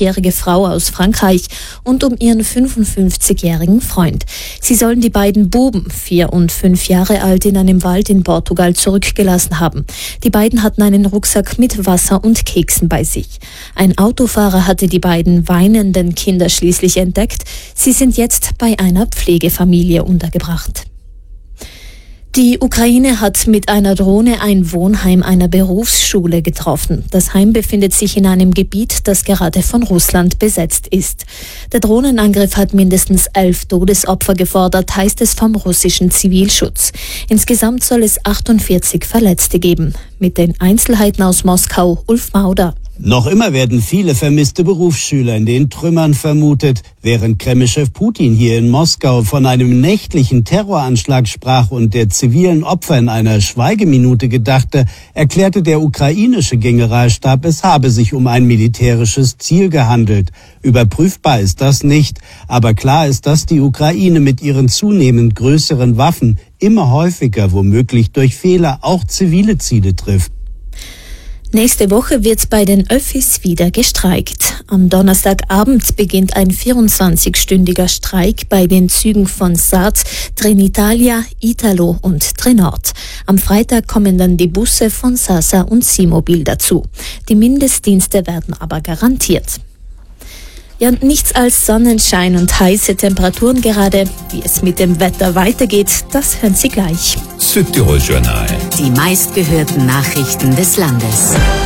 50-jährige Frau aus Frankreich und um ihren 55-jährigen Freund. Sie sollen die beiden Buben, 4 und 5 Jahre alt, in einem Wald in Portugal zurückgelassen haben. Die beiden hatten einen Rucksack mit Wasser und Keksen bei sich. Ein Autofahrer hatte die beiden weinenden Kinder schließlich entdeckt. Sie sind jetzt bei einer Pflegefamilie untergebracht. Die Ukraine hat mit einer Drohne ein Wohnheim einer Berufsschule getroffen. Das Heim befindet sich in einem Gebiet, das gerade von Russland besetzt ist. Der Drohnenangriff hat mindestens 11 Todesopfer gefordert, heißt es vom russischen Zivilschutz. Insgesamt soll es 48 Verletzte geben. Mit den Einzelheiten aus Moskau, Ulf Mauder. Noch immer werden viele vermisste Berufsschüler in den Trümmern vermutet. Während Kremlchef Putin hier in Moskau von einem nächtlichen Terroranschlag sprach und der zivilen Opfer in einer Schweigeminute gedachte, erklärte der ukrainische Generalstab, es habe sich um ein militärisches Ziel gehandelt. Überprüfbar ist das nicht, aber klar ist, dass die Ukraine mit ihren zunehmend größeren Waffen immer häufiger, womöglich durch Fehler, auch zivile Ziele trifft. Nächste Woche wird bei den Öffis wieder gestreikt. Am Donnerstagabend beginnt ein 24-stündiger Streik bei den Zügen von SAT, Trenitalia, Italo und Trenord. Am Freitag kommen dann die Busse von Sasa und Simobil dazu. Die Mindestdienste werden aber garantiert. Ja, nichts als Sonnenschein und heiße Temperaturen gerade. Wie es mit dem Wetter weitergeht, das hören Sie gleich. Südtirol Journal. Die meistgehörten Nachrichten des Landes.